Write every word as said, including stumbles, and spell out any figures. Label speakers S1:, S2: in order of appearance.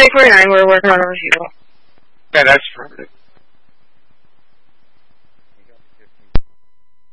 S1: forty-nine, we're working on a review.
S2: Yeah, that's perfect.